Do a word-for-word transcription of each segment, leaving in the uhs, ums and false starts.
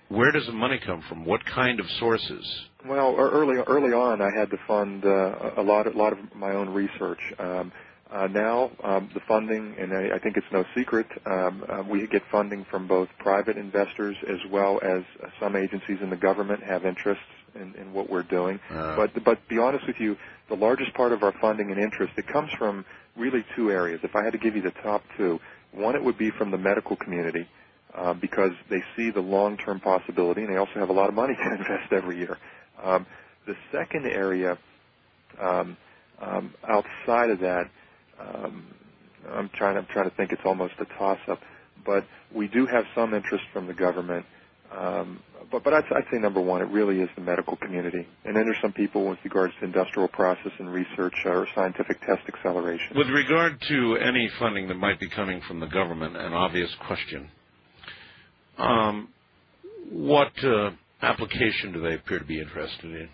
where does the money come from? What kind of sources? Well, early early on, I had to fund uh, a lot, a lot of my own research. Um, uh, now, um, the funding, and I, I think it's no secret, um, uh, we get funding from both private investors as well as uh, some agencies in the government have interests in, in what we're doing. Uh. But, but to be honest with you, the largest part of our funding and interest, it comes from really two areas. If I had to give you the top two, one, it would be from the medical community uh, because they see the long-term possibility, and they also have a lot of money to invest every year. Um, the second area, um, um, outside of that, um, I'm trying. I'm trying to think. It's almost a toss-up, but we do have some interest from the government. Um, but but I'd, I'd say number one, it really is the medical community, and then there's some people with regards to industrial process and research or scientific test acceleration. With regard to any funding that might be coming from the government, an obvious question: um, what uh, application do they appear to be interested in?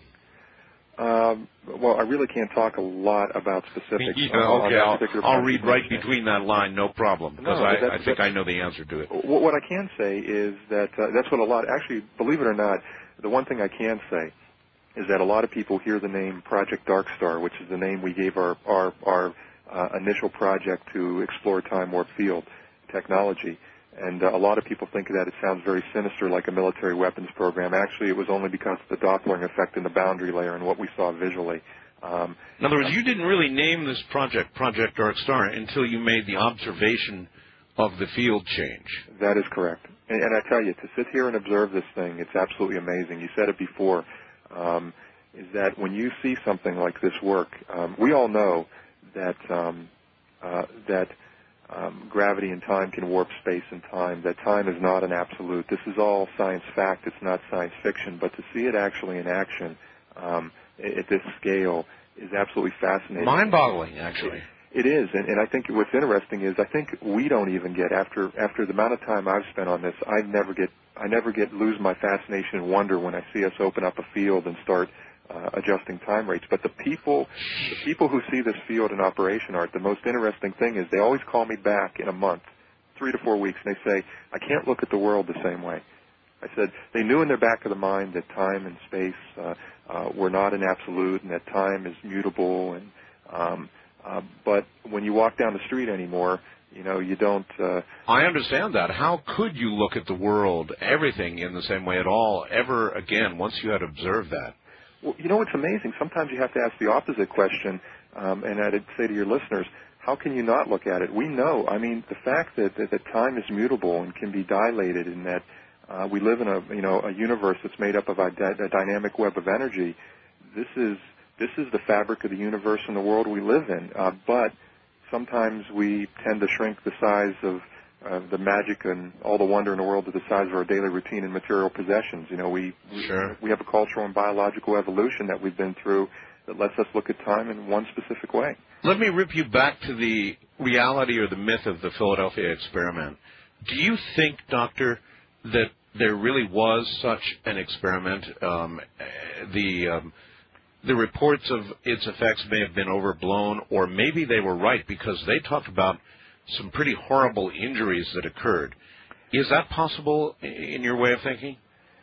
Um, well, I really can't talk a lot about specifics. Yeah, on, okay, on that I'll, I'll read right between that line, no problem, because no, I, that, I think that, I know the answer to it. What I can say is that uh, that's what a lot, actually, believe it or not, the one thing I can say is that a lot of people hear the name Project Darkstar, which is the name we gave our, our, our uh, initial project to explore time warp field technology. And uh, a lot of people think that it sounds very sinister, like a military weapons program. Actually, it was only because of the Doppler effect in the boundary layer and what we saw visually. Um, in other words, you didn't really name this project Project Darkstar until you made the observation of the field change. That is correct. And, and I tell you, to sit here and observe this thing, it's absolutely amazing. You said it before, um, is that when you see something like this work, um, we all know that um, uh, that Um, gravity and time can warp space and time, that time is not an absolute. This is all science fact. It's not science fiction. But to see it actually in action um, at this scale is absolutely fascinating. Mind-boggling, actually. It, it is. And, and I think what's interesting is I think we don't even get, after after the amount of time I've spent on this, I never get, I never get lose my fascination and wonder when I see us open up a field and start Uh, adjusting time rates. But the people, the people who see this field in operation, Art, the most interesting thing is they always call me back in a month, three to four weeks, and they say, I can't look at the world the same way. I said, they knew in their back of the mind that time and space uh, uh, were not an absolute and that time is mutable. And um, uh, but when you walk down the street anymore, you know, you don't... Uh, I understand that. How could you look at the world, everything, in the same way at all, ever again, once you had observed that? Well, you know what's amazing? Sometimes you have to ask the opposite question, um, and I'd say to your listeners, how can you not look at it? We know. I mean, the fact that, that, that time is mutable and can be dilated, and that uh, we live in a you know a universe that's made up of a, di- a dynamic web of energy. This is this is the fabric of the universe and the world we live in. Uh, but sometimes we tend to shrink the size of Uh, the magic and all the wonder in the world to the size of our daily routine and material possessions. You know, we sure. we have a cultural and biological evolution that we've been through that lets us look at time in one specific way. Let me rip you back to the reality or the myth of the Philadelphia experiment. Do you think, Doctor, that there really was such an experiment? Um, the um, the reports of its effects may have been overblown, or maybe they were right because they talked about some pretty horrible injuries that occurred. Is that possible in your way of thinking?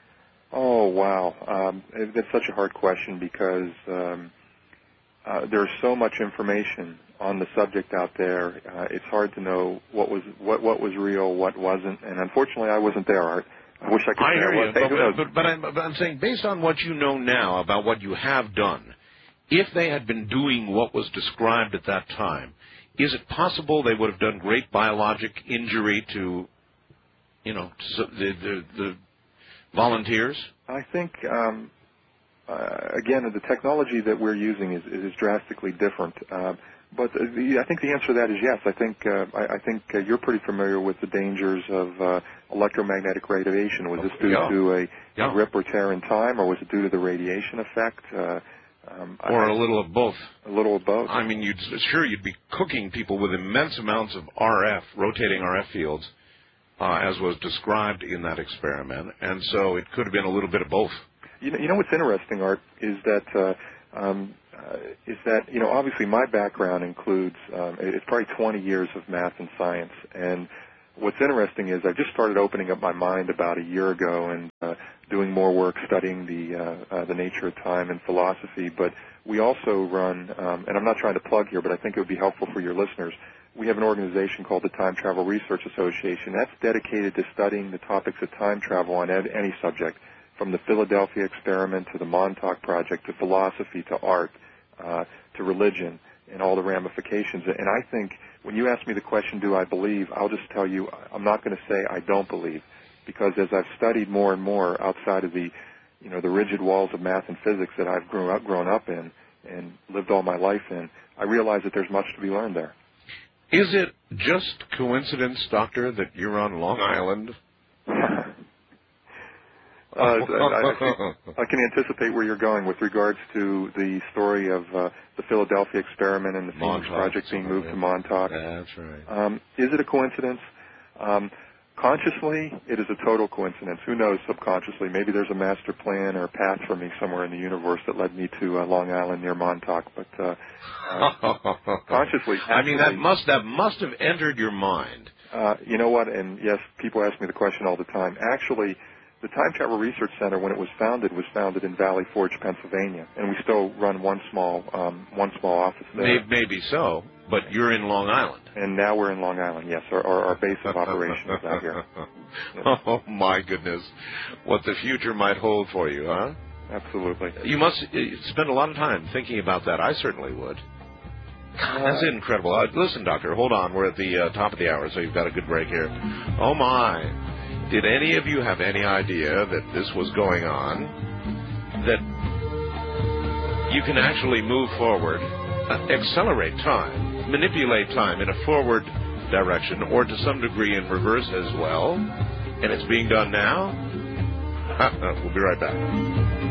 Oh, wow. Um, that's such a hard question because um, uh, there's so much information on the subject out there. Uh, it's hard to know what was what, what was real, what wasn't, and unfortunately I wasn't there, Art. I wish I could I say hear I was. you, Hey, but, but, but, I'm, but I'm saying based on what you know now about what you have done, if they had been doing what was described at that time, is it possible they would have done great biologic injury to, you know, the the, the volunteers? I think, um, uh, again, the technology that we're using is, is drastically different. Uh, but the, I think the answer to that is yes. I think uh, I, I think uh, you're pretty familiar with the dangers of uh, electromagnetic radiation. Was this due yeah. to a, yeah. a rip or tear in time, or was it due to the radiation effect? Uh, Um, or I, a little of both. A little of both. I mean, you'd sure you'd be cooking people with immense amounts of R F, rotating R F fields, uh, as was described in that experiment, and so it could have been a little bit of both. You know, you know what's interesting, Art, is that uh, um, uh, is that you know obviously my background includes um, it's probably twenty years of math and science, and what's interesting is I just started opening up my mind about a year ago and uh, doing more work studying the uh, uh, the nature of time and philosophy. But we also run, um, and I'm not trying to plug here, but I think it would be helpful for your listeners. We have an organization called the Time Travel Research Association that's dedicated to studying the topics of time travel on ed- any subject, from the Philadelphia experiment to the Montauk Project to philosophy to art uh, to religion and all the ramifications. And I think when you ask me the question, do I believe, I'll just tell you I'm not going to say I don't believe, because as I've studied more and more outside of the, you know, the rigid walls of math and physics that I've grown up, grown up in and lived all my life in, I realize that there's much to be learned there. Is it just coincidence, Doctor, that you're on Long Island? Uh, I, I, I can anticipate where you're going with regards to the story of uh, the Philadelphia experiment and the Phoenix Project being moved to Montauk. That's right. Um, is it a coincidence? Um, consciously, it is a total coincidence. Who knows subconsciously? Maybe there's a master plan or a path for me somewhere in the universe that led me to uh, Long Island near Montauk. But uh, uh, consciously, I mean, that must that must have entered your mind. Uh, you know what? And yes, people ask me the question all the time. Actually, the Time Travel Research Center, when it was founded, was founded in Valley Forge, Pennsylvania, and we still run one small um, one small office there. Maybe so, but you're in Long Island. And now we're in Long Island, yes. Our, our, our base of operations is out here. Yes. Oh, my goodness. What the future might hold for you, huh? Absolutely. You must spend a lot of time thinking about that. I certainly would. God, that's incredible. Uh, listen, Doctor, hold on. We're at the uh, top of the hour, so you've got a good break here. Oh, my. Did any of you have any idea that this was going on? That you can actually move forward, uh, accelerate time, manipulate time in a forward direction, or to some degree in reverse as well? And it's being done now? We'll be right back.